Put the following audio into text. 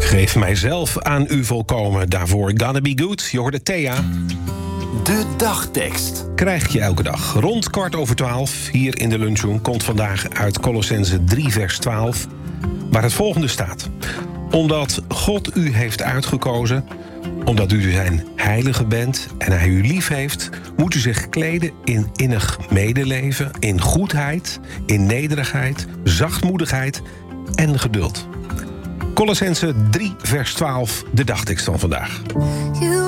Geef mijzelf aan u volkomen, daarvoor Gonna Be Good. Je hoorde Thea. De dagtekst. Krijg je elke dag. Rond 12:15, hier in de lunchroom, komt vandaag uit Kolossenzen 3 vers 12... waar het volgende staat. Omdat God u heeft uitgekozen, omdat u zijn heilige bent en hij u lief heeft, moet u zich kleden in innig medeleven, in goedheid, in nederigheid, zachtmoedigheid en geduld. Kolossenzen 3 vers 12, de dagtekst van vandaag.